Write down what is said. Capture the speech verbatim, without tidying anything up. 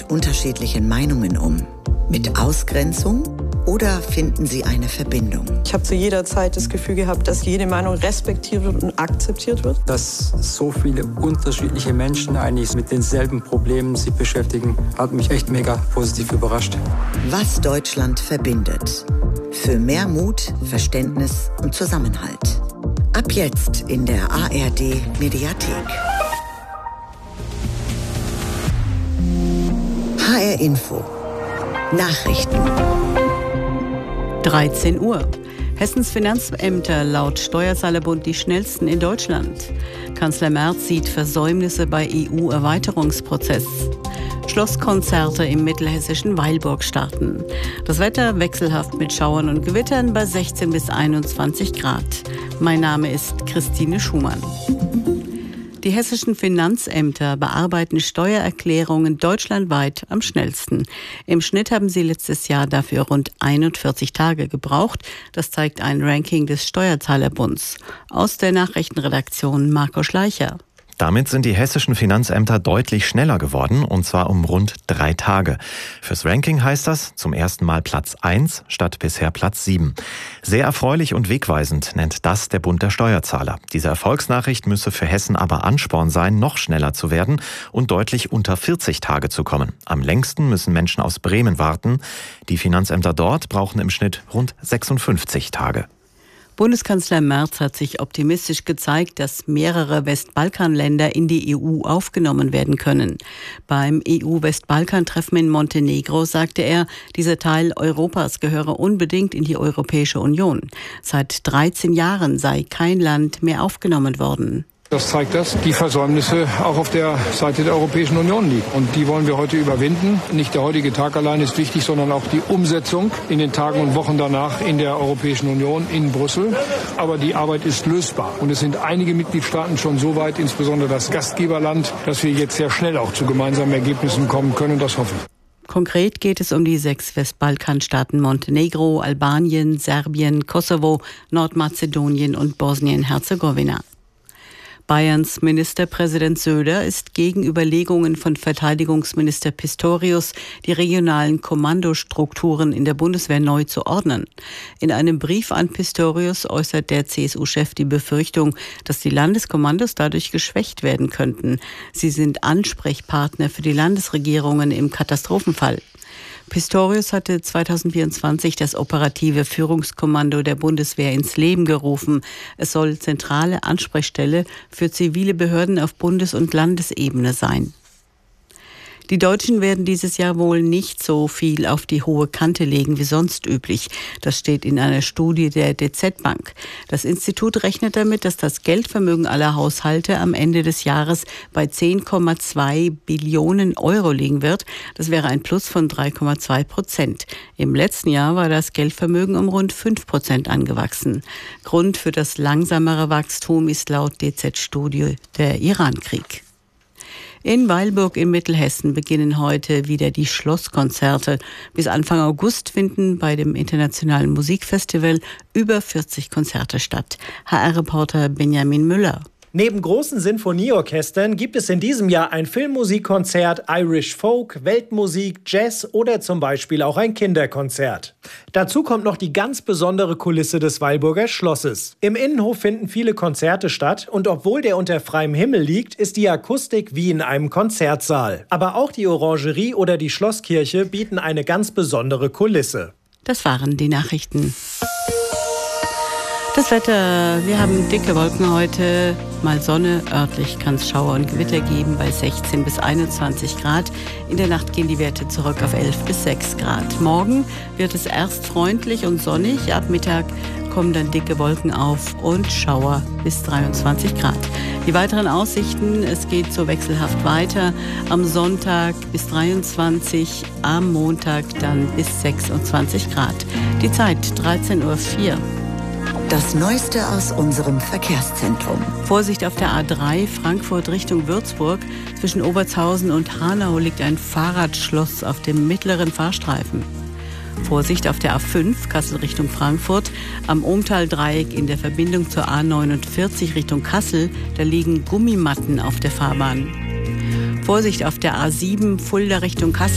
mit unterschiedlichen Meinungen um? Mit Ausgrenzung? Oder finden Sie eine Verbindung? Ich habe zu jeder Zeit das Gefühl gehabt, dass jede Meinung respektiert wird und akzeptiert wird. Dass so viele unterschiedliche Menschen eigentlich mit denselben Problemen sich beschäftigen, hat mich echt mega positiv überrascht. Was Deutschland verbindet. Für mehr Mut, Verständnis und Zusammenhalt. Ab jetzt in der A R D Mediathek. H R Info. Nachrichten. dreizehn Uhr. Hessens Finanzämter laut Steuerzahlerbund die schnellsten in Deutschland. Kanzler Merz sieht Versäumnisse bei E U-Erweiterungsprozess. Schlosskonzerte im mittelhessischen Weilburg starten. Das Wetter wechselhaft mit Schauern und Gewittern bei sechzehn bis einundzwanzig Grad. Mein Name ist Christine Schumann. Die hessischen Finanzämter bearbeiten Steuererklärungen deutschlandweit am schnellsten. Im Schnitt haben sie letztes Jahr dafür rund einundvierzig Tage gebraucht. Das zeigt ein Ranking des Steuerzahlerbunds. Aus der Nachrichtenredaktion Marco Schleicher. Damit sind die hessischen Finanzämter deutlich schneller geworden, und zwar um rund drei Tage. Fürs Ranking heißt das zum ersten Mal Platz eins statt bisher Platz sieben. Sehr erfreulich und wegweisend nennt das der Bund der Steuerzahler. Diese Erfolgsnachricht müsse für Hessen aber Ansporn sein, noch schneller zu werden und deutlich unter vierzig Tage zu kommen. Am längsten müssen Menschen aus Bremen warten. Die Finanzämter dort brauchen im Schnitt rund sechsundfünfzig Tage. Bundeskanzler Merz hat sich optimistisch gezeigt, dass mehrere Westbalkanländer in die E U aufgenommen werden können. Beim E U-Westbalkan-Treffen in Montenegro sagte er, dieser Teil Europas gehöre unbedingt in die Europäische Union. Seit dreizehn Jahren sei kein Land mehr aufgenommen worden. Das zeigt, dass die Versäumnisse auch auf der Seite der Europäischen Union liegen. Und die wollen wir heute überwinden. Nicht der heutige Tag allein ist wichtig, sondern auch die Umsetzung in den Tagen und Wochen danach in der Europäischen Union, in Brüssel. Aber die Arbeit ist lösbar. Und es sind einige Mitgliedstaaten schon so weit, insbesondere das Gastgeberland, dass wir jetzt sehr schnell auch zu gemeinsamen Ergebnissen kommen können. Das hoffe ich. Konkret geht es um die sechs Westbalkanstaaten Montenegro, Albanien, Serbien, Kosovo, Nordmazedonien und Bosnien-Herzegowina. Bayerns Ministerpräsident Söder ist gegen Überlegungen von Verteidigungsminister Pistorius, die regionalen Kommandostrukturen in der Bundeswehr neu zu ordnen. In einem Brief an Pistorius äußert der C S U-Chef die Befürchtung, dass die Landeskommandos dadurch geschwächt werden könnten. Sie sind Ansprechpartner für die Landesregierungen im Katastrophenfall. Pistorius hatte zweitausendvierundzwanzig das operative Führungskommando der Bundeswehr ins Leben gerufen. Es soll zentrale Ansprechstelle für zivile Behörden auf Bundes- und Landesebene sein. Die Deutschen werden dieses Jahr wohl nicht so viel auf die hohe Kante legen wie sonst üblich. Das steht in einer Studie der D Z Bank. Das Institut rechnet damit, dass das Geldvermögen aller Haushalte am Ende des Jahres bei zehn Komma zwei Billionen Euro liegen wird. Das wäre ein Plus von drei Komma zwei Prozent. Im letzten Jahr war das Geldvermögen um rund fünf Prozent angewachsen. Grund für das langsamere Wachstum ist laut D Z-Studie der Irankrieg. In Weilburg in Mittelhessen beginnen heute wieder die Schlosskonzerte. Bis Anfang August finden bei dem Internationalen Musikfestival über vierzig Konzerte statt. H R-Reporter Benjamin Müller. Neben großen Sinfonieorchestern gibt es in diesem Jahr ein Filmmusikkonzert, Irish Folk, Weltmusik, Jazz oder zum Beispiel auch ein Kinderkonzert. Dazu kommt noch die ganz besondere Kulisse des Weilburger Schlosses. Im Innenhof finden viele Konzerte statt und obwohl der unter freiem Himmel liegt, ist die Akustik wie in einem Konzertsaal. Aber auch die Orangerie oder die Schlosskirche bieten eine ganz besondere Kulisse. Das waren die Nachrichten. Das Wetter, wir haben dicke Wolken heute, mal Sonne, örtlich kann es Schauer und Gewitter geben bei sechzehn bis einundzwanzig Grad. In der Nacht gehen die Werte zurück auf elf bis sechs Grad. Morgen wird es erst freundlich und sonnig, ab Mittag kommen dann dicke Wolken auf und Schauer bis dreiundzwanzig Grad. Die weiteren Aussichten, es geht so wechselhaft weiter. Am Sonntag bis dreiundzwanzig, am Montag dann bis sechsundzwanzig Grad. Die Zeit dreizehn Uhr vier. Das Neueste aus unserem Verkehrszentrum. Vorsicht auf der A drei Frankfurt Richtung Würzburg. Zwischen Obertshausen und Hanau liegt ein Fahrradschloss auf dem mittleren Fahrstreifen. Vorsicht auf der A fünf Kassel Richtung Frankfurt. Am Ohmtal-Dreieck in der Verbindung zur A neunundvierzig Richtung Kassel. Da liegen Gummimatten auf der Fahrbahn. Vorsicht auf der A sieben Fulda Richtung Kassel.